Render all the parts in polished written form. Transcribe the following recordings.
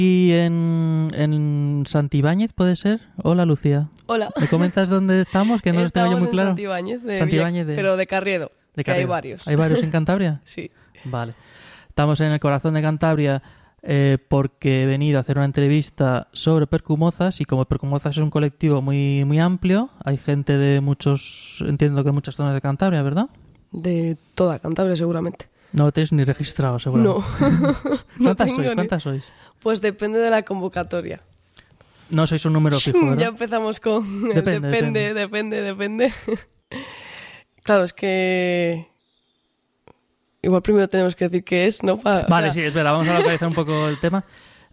¿Y en Santibáñez puede ser? Hola, Lucía. Hola. ¿Me comentas dónde estamos? Que no los tengo yo muy claro. Santibáñez, Santibáñez pero de Carriedo. De que Carriedo. Hay varios. ¿Hay varios en Cantabria? Sí. Vale. Estamos en el corazón de Cantabria porque he venido a hacer una entrevista sobre Percumozas, y como Percumozas es un colectivo muy, muy amplio, hay gente de entiendo que muchas zonas de Cantabria, ¿verdad? De toda Cantabria, seguramente. No lo tenéis ni registrado, seguro. No. ¿Cuántas sois? Pues depende de la convocatoria. No sois un número fijo, ¿verdad? Ya empezamos con depende. Claro, es que igual primero tenemos que decir qué es, ¿no? Vale, sí, espera, vamos a localizar un poco el tema.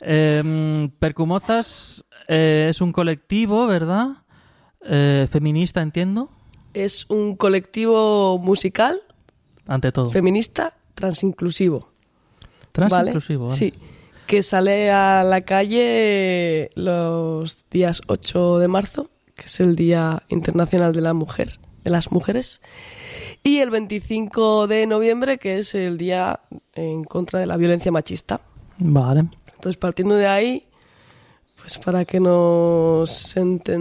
Percumozas es un colectivo, ¿verdad? Feminista, entiendo. Es un colectivo musical. Ante todo. Feminista, transinclusivo. Transinclusivo, ¿vale? Sí. Que sale a la calle los días 8 de marzo, que es el Día Internacional de la Mujer, de las Mujeres, y el 25 de noviembre, que es el Día en contra de la violencia machista. Vale. Entonces, partiendo de ahí, pues para que nos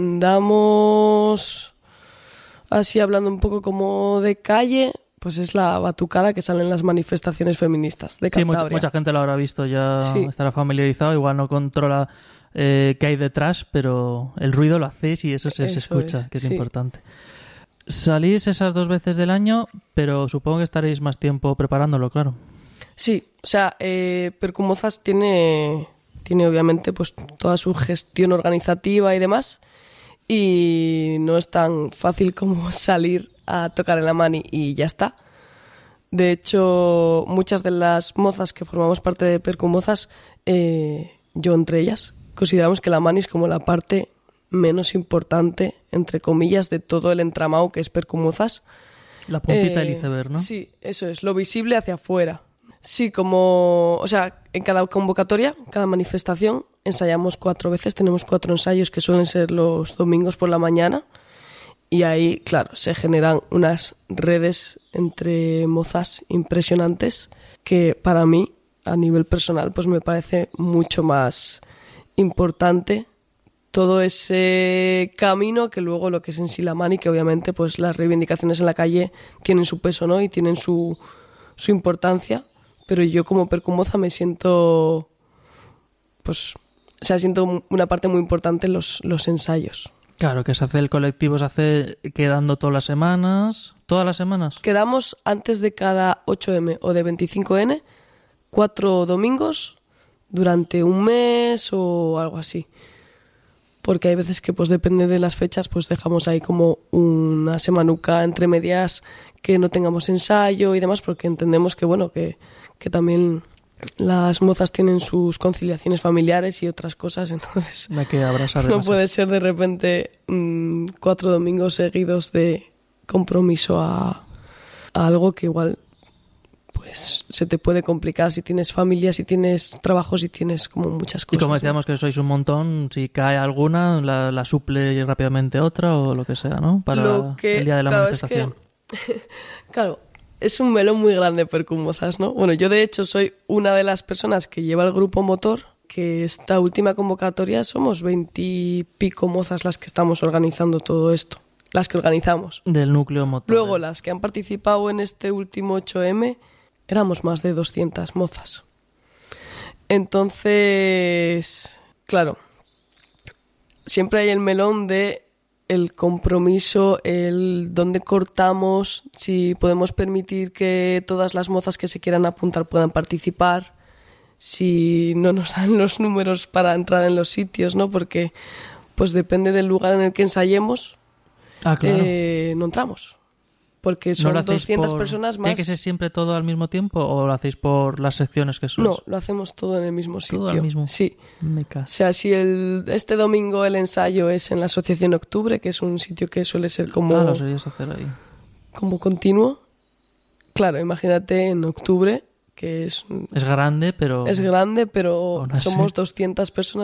entendamos, así hablando un poco como de calle, pues es la batucada que sale en las manifestaciones feministas de Cantabria. Sí, mucha gente lo habrá visto, ya sí. Estará familiarizado, igual no controla qué hay detrás, pero el ruido lo hacéis y eso se escucha, que es importante. Salís esas 2 veces del año, pero supongo que estaréis más tiempo preparándolo, claro. Sí, o sea, Percumozas tiene obviamente pues toda su gestión organizativa y demás, y no es tan fácil como salir a tocar en la mani y ya está. De hecho, muchas de las mozas que formamos parte de Percumozas, yo entre ellas, consideramos que la mani es como la parte menos importante, entre comillas, de todo el entramado que es Percumozas. La puntita del iceberg, ¿no? Sí, eso es, lo visible hacia afuera. Sí, o sea, en cada convocatoria, cada manifestación, ensayamos 4 veces, tenemos 4 ensayos que suelen ser los domingos por la mañana, y ahí, claro, se generan unas redes entre mozas impresionantes que para mí, a nivel personal, pues me parece mucho más importante todo ese camino que luego lo que es en sí la mani, que obviamente pues las reivindicaciones en la calle tienen su peso, ¿no? Y tienen su importancia, pero yo como percumoza me siento, pues, o sea, siento una parte muy importante en los ensayos. Claro, que se hace el colectivo, se hace quedando todas las semanas. ¿Todas las semanas? Quedamos antes de cada 8M o de 25N, 4 domingos durante un mes o algo así. Porque hay veces que, pues depende de las fechas, pues dejamos ahí como una semanuca entre medias que no tengamos ensayo y demás, porque entendemos que, bueno, que también las mozas tienen sus conciliaciones familiares y otras cosas, entonces no puede ser de repente 4 domingos seguidos de compromiso a algo que igual pues se te puede complicar si tienes familia, si tienes trabajo, si tienes como muchas cosas. Y como decíamos, ¿no? Que sois un montón, si cae alguna, la suple rápidamente otra o lo que sea, ¿no? Para el día de la manifestación. Es que, claro, es un melón muy grande Percumozas, ¿no? Bueno, yo de hecho soy una de las personas que lleva el grupo motor, que esta última convocatoria somos 20 y pico mozas las que estamos organizando todo esto. Las que organizamos. Del núcleo motor. Luego las que han participado en este último 8M, éramos más de 200 mozas. Entonces, claro, siempre hay el melón de el compromiso, el dónde cortamos, si podemos permitir que todas las mozas que se quieran apuntar puedan participar, si no nos dan los números para entrar en los sitios, ¿no? Porque pues depende del lugar en el que ensayemos, claro. No entramos. Porque son ¿No 200 personas más. ¿Tiene que ser siempre todo al mismo tiempo o lo hacéis por las secciones que sois? No, lo hacemos todo en el mismo sitio. ¿Todo al mismo? Sí. Me caso. O sea, si este domingo el ensayo es en la Asociación Octubre, que es un sitio que suele ser como... lo solías hacer ahí. Como continuo. Claro, imagínate en octubre, que es... Es grande, pero... Es grande, pero somos 200 personas.